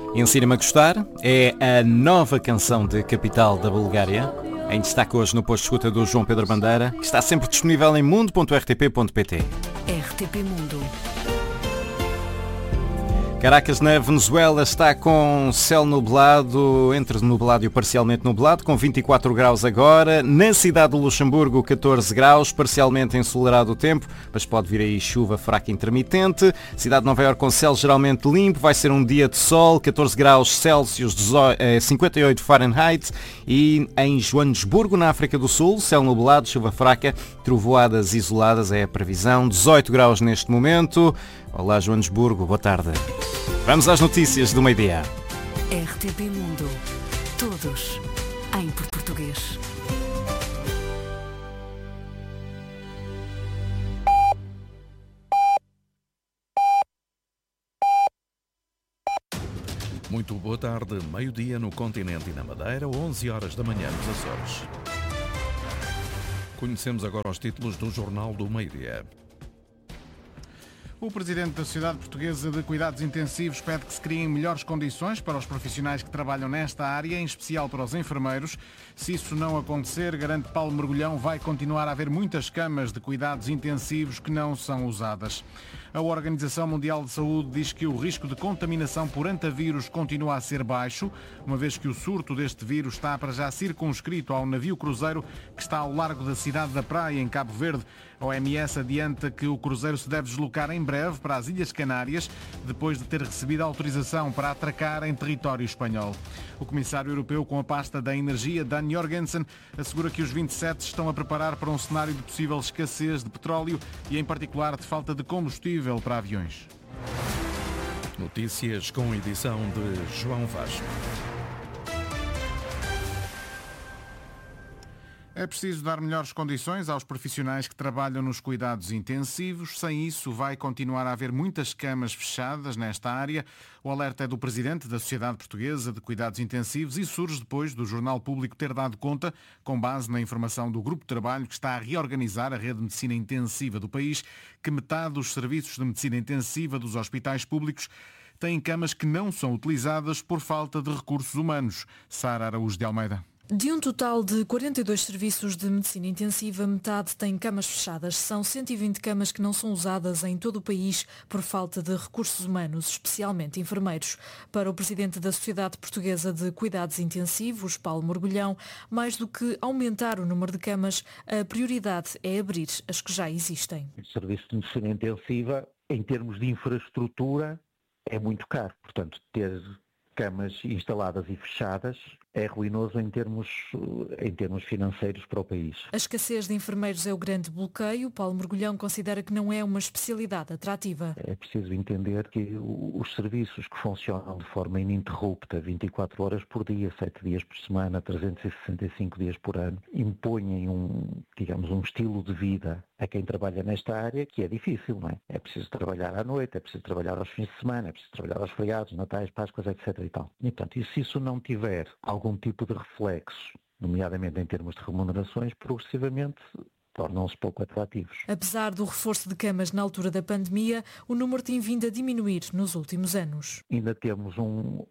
Ensina-me a Gostar é a nova canção de Capital da Bulgária. Em destaque hoje no posto de escuta do João Pedro Bandeira, que está sempre disponível em mundo.rtp.pt. RTP Mundo. Caracas, na Venezuela, está com céu nublado, entre nublado e parcialmente nublado, com 24 graus agora. Na cidade de Luxemburgo, 14 graus, parcialmente ensolarado o tempo, mas pode vir aí chuva fraca intermitente. Cidade de Nova Iorque com céu geralmente limpo, vai ser um dia de sol, 14 graus Celsius, 58 Fahrenheit. E em Joanesburgo, na África do Sul, céu nublado, chuva fraca, trovoadas isoladas, é a previsão, 18 graus neste momento. Olá, Joanesburgo, boa tarde. Vamos às notícias do meio-dia. RTP Mundo. Todos em português. Muito boa tarde, meio-dia no continente e na Madeira, 11 horas da manhã nos Açores. Conhecemos agora os títulos do Jornal do Meio-dia. O Presidente da Sociedade Portuguesa de Cuidados Intensivos pede que se criem melhores condições para os profissionais que trabalham nesta área, em especial para os enfermeiros. Se isso não acontecer, garante Paulo Mergulhão, vai continuar a haver muitas camas de cuidados intensivos que não são usadas. A Organização Mundial de Saúde diz que o risco de contaminação por antavírus continua a ser baixo, uma vez que o surto deste vírus está para já circunscrito ao navio cruzeiro que está ao largo da cidade da Praia, em Cabo Verde. A OMS adianta que o cruzeiro se deve deslocar em breve para as Ilhas Canárias, depois de ter recebido autorização para atracar em território espanhol. O Comissário Europeu com a pasta da Energia, Dan Jorgensen, assegura que os 27 estão a preparar para um cenário de possível escassez de petróleo e, em particular, de falta de combustível para aviões. Notícias com edição de João Vasco. É preciso dar melhores condições aos profissionais que trabalham nos cuidados intensivos. Sem isso, vai continuar a haver muitas camas fechadas nesta área. O alerta é do Presidente da Sociedade Portuguesa de Cuidados Intensivos e surge depois do Jornal Público ter dado conta, com base na informação do Grupo de Trabalho que está a reorganizar a rede de medicina intensiva do país, que metade dos serviços de medicina intensiva dos hospitais públicos têm camas que não são utilizadas por falta de recursos humanos. Sara Araújo de Almeida. De um total de 42 serviços de medicina intensiva, metade tem camas fechadas. São 120 camas que não são usadas em todo o país por falta de recursos humanos, especialmente enfermeiros. Para o Presidente da Sociedade Portuguesa de Cuidados Intensivos, Paulo Mergulhão, mais do que aumentar o número de camas, a prioridade é abrir as que já existem. O serviço de medicina intensiva, em termos de infraestrutura, é muito caro. Portanto, ter camas instaladas e fechadas é ruinoso em termos financeiros para o país. A escassez de enfermeiros é o grande bloqueio. Paulo Mergulhão considera que não é uma especialidade atrativa. É preciso entender que os serviços que funcionam de forma ininterrupta, 24 horas por dia, 7 dias por semana, 365 dias por ano, impõem um estilo de vida a quem trabalha nesta área que é difícil, não é? É preciso trabalhar à noite, é preciso trabalhar aos fins de semana, é preciso trabalhar aos feriados, natais, páscoas, etc. e tal. E, portanto, se isso não tiver algum tipo de reflexo, nomeadamente em termos de remunerações, progressivamente tornam-se pouco atrativos. Apesar do reforço de camas na altura da pandemia, o número tem vindo a diminuir nos últimos anos. Ainda temos um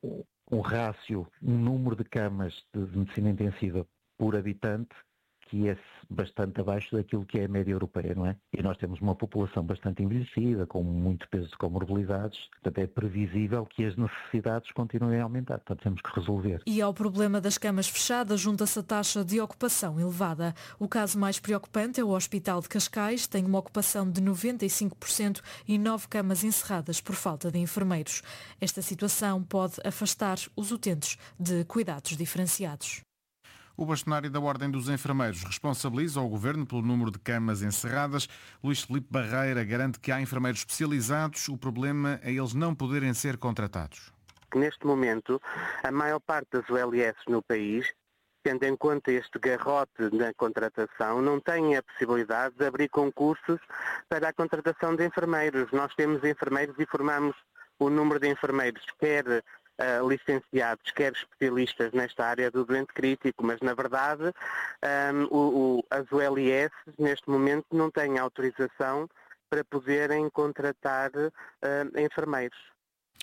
número de camas de medicina intensiva por habitante que é bastante abaixo daquilo que é a média europeia, não é? E nós temos uma população bastante envelhecida, com muito peso de comorbilidades, portanto é previsível que as necessidades continuem a aumentar, portanto temos que resolver. E ao problema das camas fechadas junta-se a taxa de ocupação elevada. O caso mais preocupante é o Hospital de Cascais, tem uma ocupação de 95% e 9 camas encerradas por falta de enfermeiros. Esta situação pode afastar os utentes de cuidados diferenciados. O bastonário da Ordem dos Enfermeiros responsabiliza o Governo pelo número de camas encerradas. Luís Filipe Barreira garante que há enfermeiros especializados. O problema é eles não poderem ser contratados. Neste momento, a maior parte das ULS no país, tendo em conta este garrote na contratação, não tem a possibilidade de abrir concursos para a contratação de enfermeiros. Nós temos enfermeiros e formamos o número de enfermeiros, quer licenciados, quer especialistas nesta área do doente crítico, mas na verdade as ULS neste momento não têm autorização para poderem contratar enfermeiros.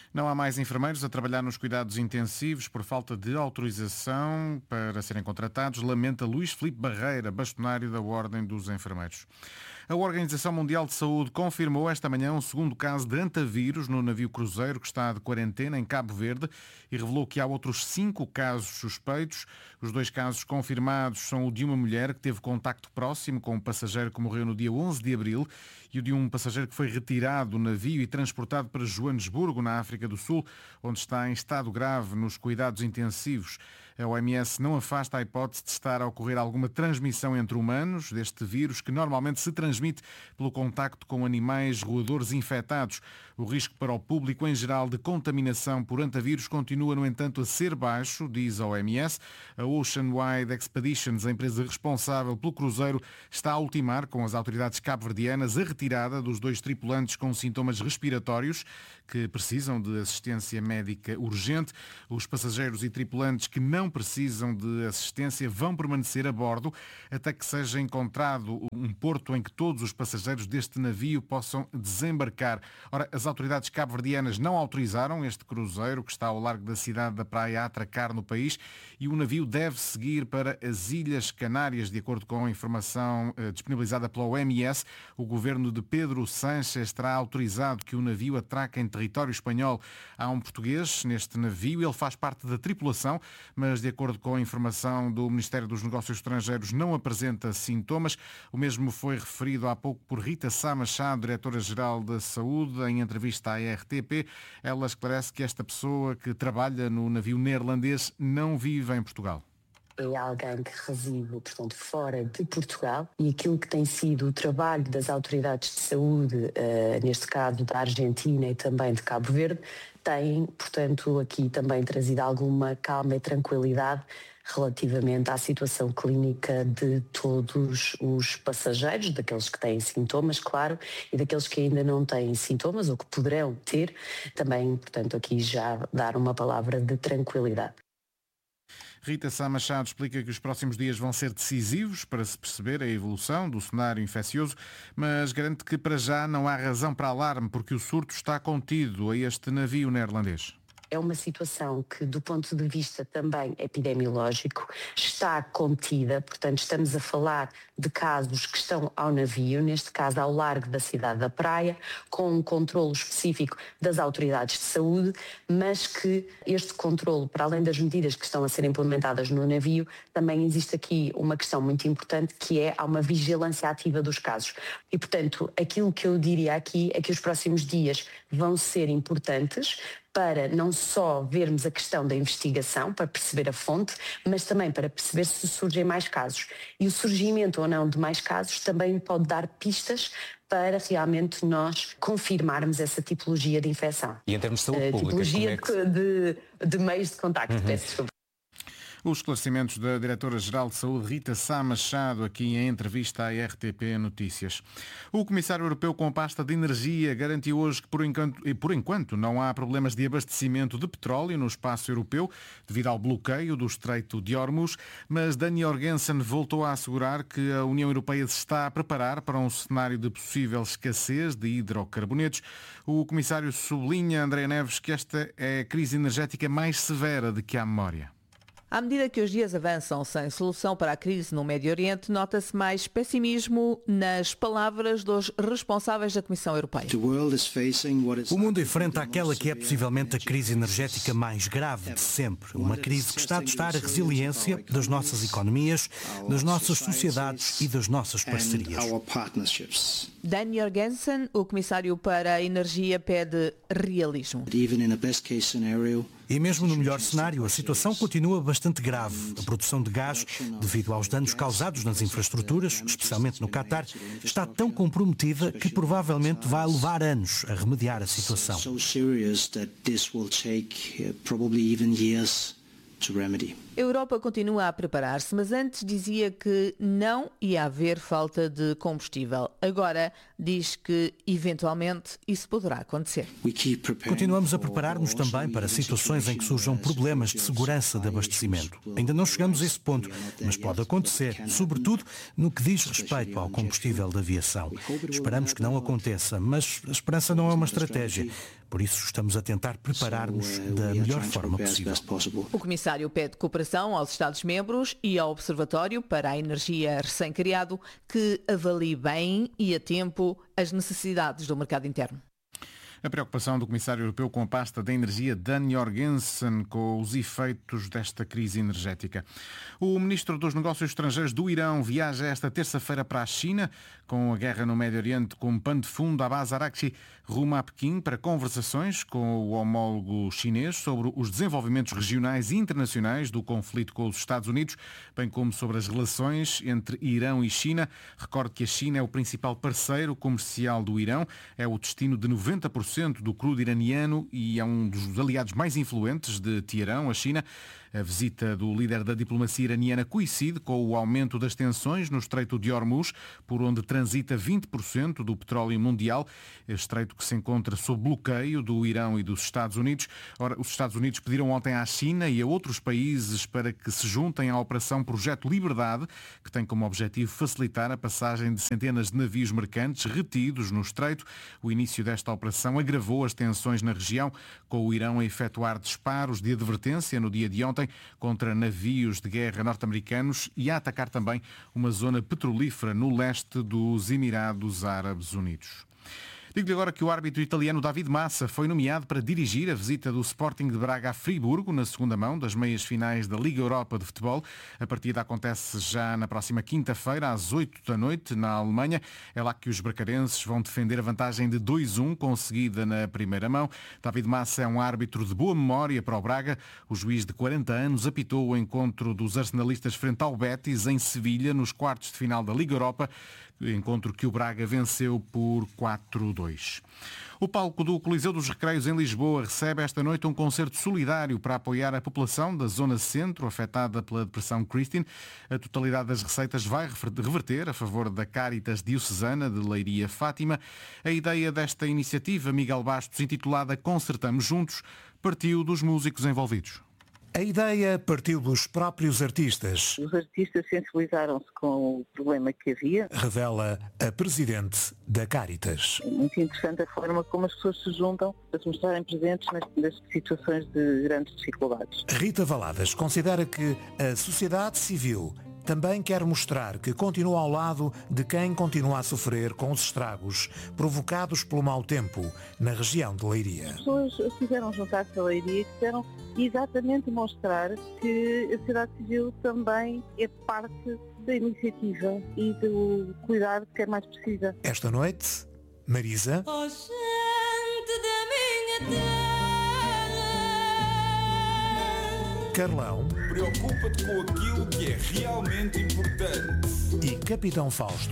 Não há mais enfermeiros a trabalhar nos cuidados intensivos por falta de autorização para serem contratados, lamenta Luís Filipe Barreira, bastonário da Ordem dos Enfermeiros. A Organização Mundial de Saúde confirmou esta manhã um segundo caso de antavírus no navio cruzeiro que está de quarentena em Cabo Verde e revelou que há outros 5 casos suspeitos. Os 2 casos confirmados são o de uma mulher que teve contacto próximo com um passageiro que morreu no dia 11 de abril e o de um passageiro que foi retirado do navio e transportado para Joanesburgo, na África do Sul, onde está em estado grave nos cuidados intensivos. A OMS não afasta a hipótese de estar a ocorrer alguma transmissão entre humanos deste vírus, que normalmente se transmite pelo contacto com animais roedores infectados. O risco para o público em geral de contaminação por antavírus continua, no entanto, a ser baixo, diz a OMS. A Oceanwide Expeditions, a empresa responsável pelo cruzeiro, está a ultimar com as autoridades cabo-verdianas a retirada dos 2 tripulantes com sintomas respiratórios que precisam de assistência médica urgente. Os passageiros e tripulantes que não precisam de assistência vão permanecer a bordo até que seja encontrado um porto em que todos os passageiros deste navio possam desembarcar. Ora, as autoridades cabo-verdianas não autorizaram este cruzeiro, que está ao largo da cidade da Praia, a atracar no país, e o navio deve seguir para as Ilhas Canárias, de acordo com a informação disponibilizada pela OMS. O governo de Pedro Sánchez terá autorizado que o navio atraque em território espanhol. Há um português neste navio, ele faz parte da tripulação, mas de acordo com a informação do Ministério dos Negócios Estrangeiros não apresenta sintomas. O mesmo foi referido há pouco por Rita Sá Machado, diretora-geral da Saúde, em entrevista à RTP. Ela esclarece que esta pessoa que trabalha no navio neerlandês não vive em Portugal. É alguém que reside, portanto, fora de Portugal, e aquilo que tem sido o trabalho das autoridades de saúde, neste caso da Argentina e também de Cabo Verde, tem, portanto, aqui também trazido alguma calma e tranquilidade relativamente à situação clínica de todos os passageiros, daqueles que têm sintomas, claro, e daqueles que ainda não têm sintomas ou que poderão ter, também, portanto, aqui já dar uma palavra de tranquilidade. Rita Sá Machado explica que os próximos dias vão ser decisivos para se perceber a evolução do cenário infeccioso, mas garante que para já não há razão para alarme porque o surto está contido a este navio neerlandês. É uma situação que, do ponto de vista também epidemiológico, está contida. Portanto, estamos a falar de casos que estão ao navio, neste caso ao largo da cidade da Praia, com um controlo específico das autoridades de saúde, mas que este controlo, para além das medidas que estão a ser implementadas no navio, também existe aqui uma questão muito importante, que é há uma vigilância ativa dos casos. E, portanto, aquilo que eu diria aqui é que os próximos dias vão ser importantes para não só vermos a questão da investigação, para perceber a fonte, mas também para perceber se surgem mais casos. E o surgimento ou não de mais casos também pode dar pistas para realmente nós confirmarmos essa tipologia de infecção. E em termos de saúde pública, tipologia como é que... de meios de contacto, peço desculpa. Os esclarecimentos da Diretora-Geral de Saúde, Rita Sá Machado, aqui em entrevista à RTP Notícias. O Comissário Europeu com a pasta de energia garantiu hoje que, por enquanto, não há problemas de abastecimento de petróleo no espaço europeu, devido ao bloqueio do Estreito de Hormuz, mas Dani Jorgensen voltou a assegurar que a União Europeia se está a preparar para um cenário de possível escassez de hidrocarbonetos. O Comissário sublinha, André Neves, que esta é a crise energética mais severa de que há memória. À medida que os dias avançam sem solução para a crise no Médio Oriente, nota-se mais pessimismo nas palavras dos responsáveis da Comissão Europeia. O mundo enfrenta aquela que é possivelmente a crise energética mais grave de sempre. Uma crise que está a testar a resiliência das nossas economias, das nossas sociedades e das nossas parcerias. Dani Jorgensen, o Comissário para a Energia, pede realismo. E mesmo no melhor cenário, a situação continua bastante grave. A produção de gás, devido aos danos causados nas infraestruturas, especialmente no Qatar, está tão comprometida que provavelmente vai levar anos a remediar a situação. A Europa continua a preparar-se, mas antes dizia que não ia haver falta de combustível. Agora diz que, eventualmente, isso poderá acontecer. Continuamos a preparar-nos também para situações em que surjam problemas de segurança de abastecimento. Ainda não chegamos a esse ponto, mas pode acontecer, sobretudo no que diz respeito ao combustível de aviação. Esperamos que não aconteça, mas a esperança não é uma estratégia. Por isso estamos a tentar preparar-nos da melhor forma possível. O Comissário pede cooperação aos Estados-membros e ao Observatório para a Energia recém-criado que avalie bem e a tempo as necessidades do mercado interno. A preocupação do Comissário Europeu com a pasta da energia, Dan Jorgensen, com os efeitos desta crise energética. O Ministro dos Negócios Estrangeiros do Irão viaja esta terça-feira para a China, com a guerra no Médio Oriente como pano de fundo. Abbas Araghchi rumo a Pequim para conversações com o homólogo chinês sobre os desenvolvimentos regionais e internacionais do conflito com os Estados Unidos, bem como sobre as relações entre Irão e China. Recorde que a China é o principal parceiro comercial do Irão, é o destino de 90% do crudo iraniano e é um dos aliados mais influentes de Teherão, a China. A visita do líder da diplomacia iraniana coincide com o aumento das tensões no Estreito de Hormuz, por onde transita 20% do petróleo mundial, estreito que se encontra sob bloqueio do Irão e dos Estados Unidos. Ora, os Estados Unidos pediram ontem à China e a outros países para que se juntem à Operação Projeto Liberdade, que tem como objetivo facilitar a passagem de centenas de navios mercantes retidos no Estreito. O início desta operação agravou as tensões na região, com o Irão a efetuar disparos de advertência no dia de ontem contra navios de guerra norte-americanos e a atacar também uma zona petrolífera no leste dos Emirados Árabes Unidos. Digo-lhe agora que o árbitro italiano David Massa foi nomeado para dirigir a visita do Sporting de Braga a Friburgo, na segunda mão das meias finais da Liga Europa de Futebol. A partida acontece já na próxima quinta-feira, às 8 da noite, na Alemanha. É lá que os bracarenses vão defender a vantagem de 2-1, conseguida na primeira mão. David Massa é um árbitro de boa memória para o Braga. O juiz de 40 anos apitou o encontro dos arsenalistas frente ao Betis, em Sevilha, nos quartos de final da Liga Europa, encontro que o Braga venceu por 4-2. O palco do Coliseu dos Recreios em Lisboa recebe esta noite um concerto solidário para apoiar a população da zona centro afetada pela depressão Christine. A totalidade das receitas vai reverter a favor da Cáritas Diocesana de Leiria Fátima. A ideia desta iniciativa, Miguel Bastos, intitulada Concertamos Juntos, partiu dos músicos envolvidos. A ideia partiu dos próprios artistas. Os artistas sensibilizaram-se com o problema que havia. Revela a presidente da Cáritas. É muito interessante a forma como as pessoas se juntam para se mostrarem presentes nas situações de grandes dificuldades. Rita Valadas considera que a sociedade civil também quer mostrar que continua ao lado de quem continua a sofrer com os estragos provocados pelo mau tempo na região de Leiria. As pessoas quiseram juntar-se a Leiria e quiseram exatamente mostrar que a sociedade civil também é parte da iniciativa e do cuidado que é mais precisa. Esta noite, Marisa, Carlão, preocupa-te com aquilo que é realmente importante, e Capitão Fausto.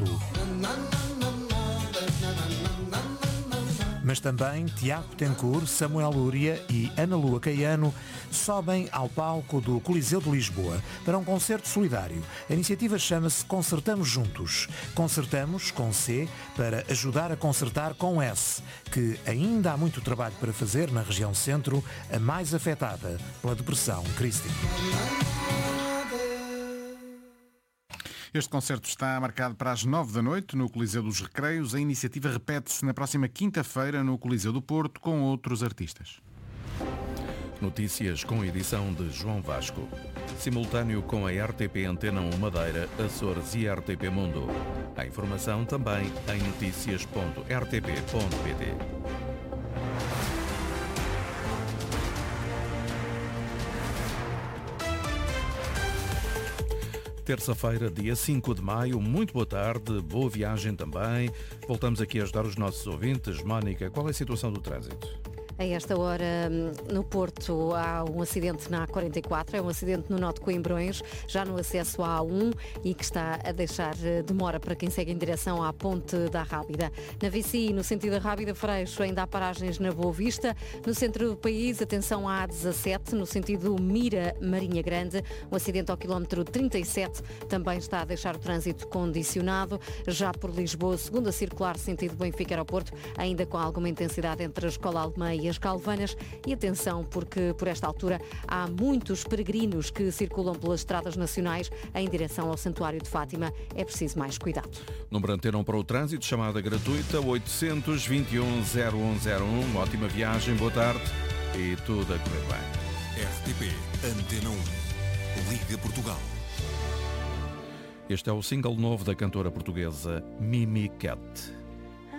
Mas também Tiago Tencourt, Samuel Lúria e Ana Lua Caiano sobem ao palco do Coliseu de Lisboa para um concerto solidário. A iniciativa chama-se Concertamos Juntos. Concertamos com C para ajudar a concertar com S, que ainda há muito trabalho para fazer na região centro, a mais afetada pela depressão Christine. Este concerto está marcado para as 9 da noite no Coliseu dos Recreios. A iniciativa repete-se na próxima quinta-feira no Coliseu do Porto com outros artistas. Notícias com edição de João Vasco. Simultâneo com a RTP Antena 1 Madeira, Açores e RTP Mundo. A informação também em noticias.rtp.pt. Terça-feira, dia 5 de maio, muito boa tarde, boa viagem também. Voltamos aqui a ajudar os nossos ouvintes. Mónica, qual é a situação do trânsito? A esta hora, no Porto, há um acidente na A44, é um acidente no nó de Coimbrões, já no acesso à A1 e que está a deixar demora para quem segue em direção à Ponte da Rábida. Na VCI, no sentido da Rábida Freixo, ainda há paragens na Boa Vista. No centro do país, atenção à A17, no sentido Mira-Marinha Grande. O acidente ao quilómetro 37 também está a deixar o trânsito condicionado. Já por Lisboa, segunda circular, sentido Benfica Aeroporto, ainda com alguma intensidade entre a Escola Alemã e e as Calvanas. E atenção, porque por esta altura há muitos peregrinos que circulam pelas estradas nacionais em direção ao Santuário de Fátima. É preciso mais cuidado. Número Antena 1 para o trânsito, chamada gratuita 821-0101. Uma ótima viagem, boa tarde e tudo a correr bem. RTP Antena 1, Liga Portugal. Este é o single novo da cantora portuguesa Mimi Cat.